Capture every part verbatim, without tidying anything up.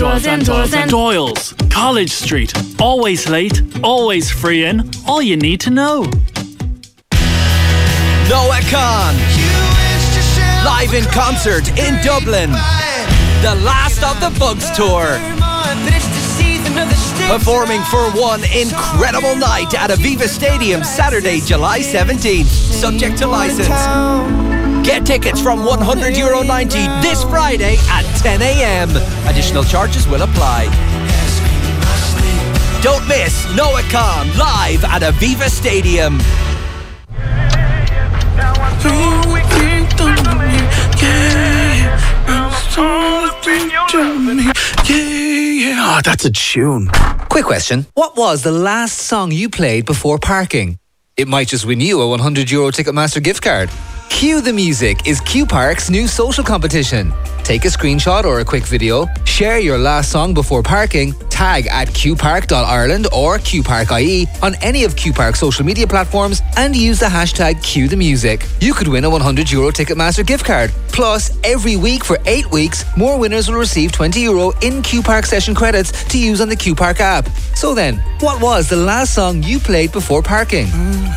Doyle's and Doyle's and Doyle's, College Street. Always late, always free in. All you need to know. Noah Kahan, live in concert in Dublin. The last of the Bugs tour. Performing for one incredible night at Aviva Stadium Saturday, July seventeenth. Subject to license. Get tickets from one hundred euro ninety this Friday at ten a.m. Additional charges will apply. Don't miss Noah Kahan live at Aviva Stadium. Oh, that's a tune. Quick question. What was the last song you played before parking? It might just win you a one hundred euro Ticketmaster gift card. Cue the Music is Q Park's new social competition. Take a screenshot or a quick video, share your last song before parking, tag at q park dot ireland or q park dot i e on any of Q Park's social media platforms and use the hashtag Cue the Music. You could win a one hundred euro Ticketmaster gift card. Plus, every week for eight weeks, more winners will receive twenty euro in Q Park session credits to use on the Q Park app. So then, what was the last song you played before parking?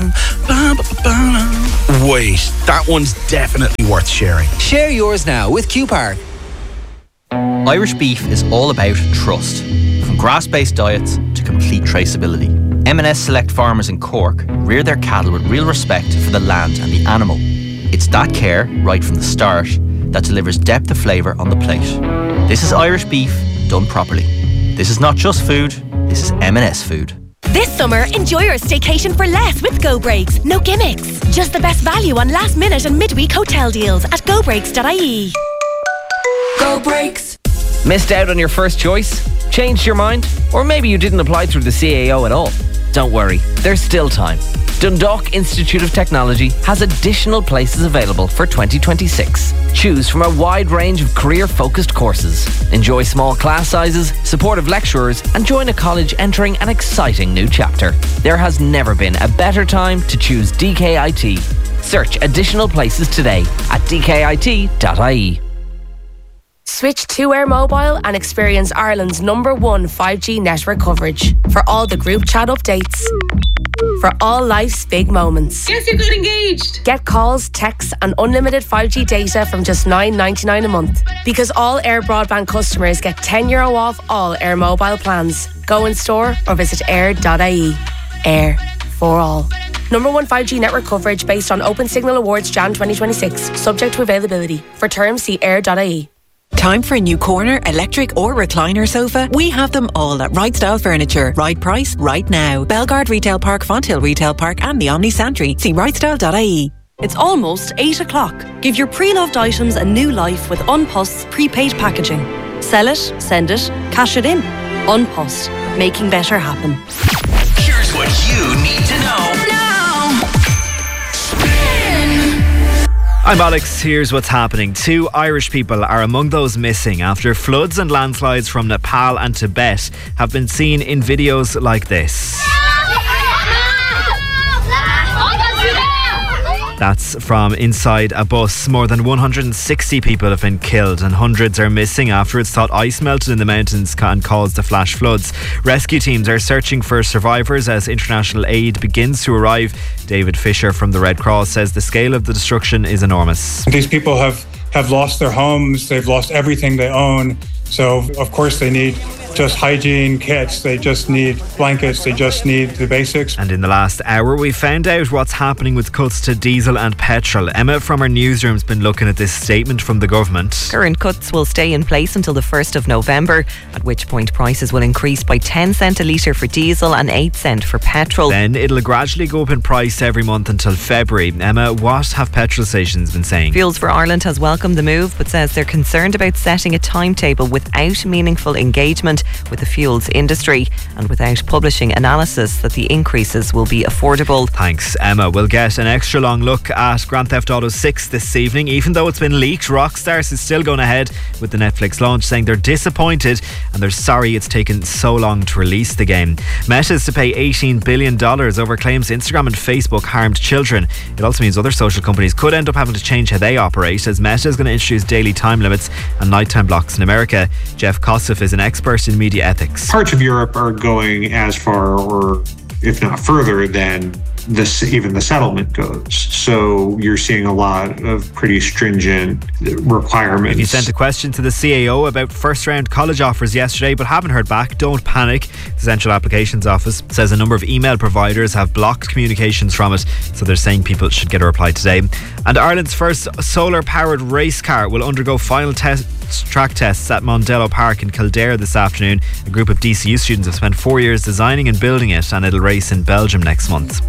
Wait, that one's definitely worth sharing. Share yours now with Q Park. Irish beef is all about trust. From grass-based diets to complete traceability. M and S Select Farmers in Cork rear their cattle with real respect for the land and the animal. It's that care, right from the start, that delivers depth of flavour on the plate. This is Irish beef done properly. This is not just food, this is M and S food. This summer, enjoy your staycation for less with Go Breaks. No gimmicks. Just the best value on last minute and midweek hotel deals at go breaks dot i e. Go Breaks. Missed out on your first choice? Changed your mind? Or maybe you didn't apply through the C A O at all? Don't worry, there's still time. Dundalk Institute of Technology has additional places available for twenty twenty-six. Choose from a wide range of career-focused courses. Enjoy small class sizes, supportive lecturers, and join a college entering an exciting new chapter. There has never been a better time to choose D K I T. Search additional places today at d k i t dot i e. Switch to Air Mobile and experience Ireland's number one five G network coverage for all the group chat updates. For all life's big moments. Yes, you got engaged. Get calls, texts and unlimited five G data from just nine ninety-nine a month. Because all Air Broadband customers get ten euro off all Air Mobile plans. Go in store or visit air dot i e. Air for all. Number one five G network coverage based on Open Signal Awards Jan twenty twenty-six. Subject to availability. For terms, see air dot i e. Time for a new corner, electric or recliner sofa? We have them all at Right Style Furniture. Right price, right now. Belgard Retail Park, Fonthill Retail Park and the Omni Santry. See right style dot i e. It's almost eight o'clock. Give your pre-loved items a new life with Unpost's prepaid packaging. Sell it, send it, cash it in. Unpost. Making better happen. Here's what you need to know. I'm Alex, here's what's happening. Two Irish people are among those missing after floods and landslides from Nepal and Tibet have been seen in videos like this. That's from inside a bus. More than one hundred sixty people have been killed and hundreds are missing after it's thought ice melted in the mountains and caused the flash floods. Rescue teams are searching for survivors as international aid begins to arrive. David Fisher from the Red Cross says the scale of the destruction is enormous. These people have, have lost their homes, they've lost everything they own. So, of course, they need just hygiene kits, they just need blankets, they just need the basics. And in the last hour, we found out what's happening with cuts to diesel and petrol. Emma from our newsroom's been looking at this statement from the government. Current cuts will stay in place until the first of November, at which point prices will increase by ten cent a litre for diesel and eight cent for petrol. Then it'll gradually go up in price every month until February. Emma, what have petrol stations been saying? Fuels for Ireland has welcomed the move, but says they're concerned about setting a timetable without meaningful engagement. with the fuels industry, and without publishing analysis that the increases will be affordable. Thanks, Emma. We'll get an extra long look at Grand Theft Auto six this evening. Even though it's been leaked, Rockstar is still going ahead with the Netflix launch, saying they're disappointed and they're sorry it's taken so long to release the game. Meta is to pay eighteen billion dollars over claims Instagram and Facebook harmed children. It also means other social companies could end up having to change how they operate, as Meta is going to introduce daily time limits and nighttime blocks in America. Jeff Kossoff is an expert in media ethics. Parts of Europe are going as far, or if not further, than this, even the settlement goes. So you're seeing a lot of pretty stringent requirements. If you sent a question to the C A O about first round college offers yesterday but haven't heard back, don't panic. The Central Applications Office says a number of email providers have blocked communications from it, so they're saying people should get a reply today. And Ireland's first solar powered race car will undergo final test track tests at Mondello Park in Kildare this afternoon. A group of D C U students have spent four years designing and building it, and it'll race in Belgium next month.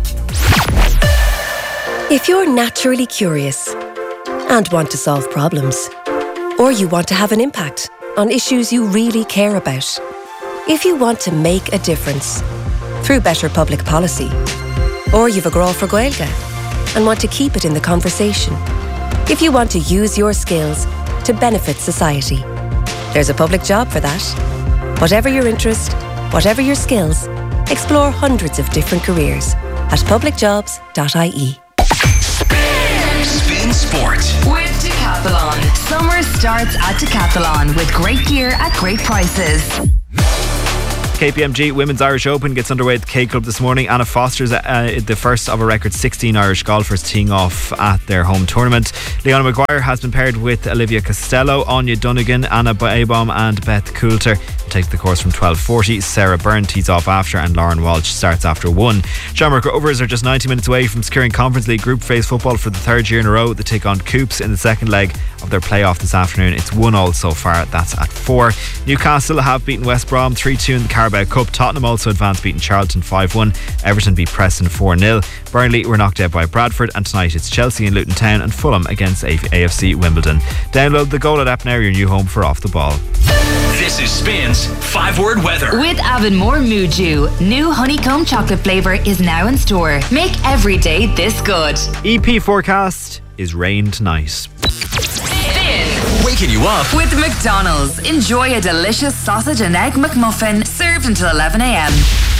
If you're naturally curious and want to solve problems, or you want to have an impact on issues you really care about, if you want to make a difference through better public policy, or you've a grá for Gaeilge and want to keep it in the conversation, if you want to use your skills to benefit society, there's a public job for that. Whatever your interest, whatever your skills, explore hundreds of different careers at public jobs dot I E. Spin Sport with Decathlon. Summer starts at Decathlon with great gear at great prices. K P M G Women's Irish Open gets underway at the K Club this morning. Anna Foster's uh, the first of a record sixteen Irish golfers teeing off at their home tournament. Leona Maguire has been paired with Olivia Costello, Anya Dunnigan, Anna Baebom and Beth Coulter. Take the course from twelve forty. Sarah Byrne tees off after, and Lauren Walsh starts after one. Shamrock Rovers are just ninety minutes away from securing Conference League group phase football for the third year in a row. They take on Coops in the second leg of their playoff this afternoon. It's one all so far. That's at four. Newcastle have beaten West Brom three two in the Carabao Cup. Tottenham also advanced, beating Charlton five one. Everton beat Preston four nil. Burnley were knocked out by Bradford, and tonight it's Chelsea in Luton Town and Fulham against A F C Wimbledon. Download the Go Loud app now, your new home for Off the Ball. This is Spin's five word weather. With Avonmore Muju, new honeycomb chocolate flavour is now in store. Make every day this good. E P forecast is rain tonight. Spin. Waking you up with McDonald's. Enjoy a delicious sausage and egg McMuffin served until eleven a.m.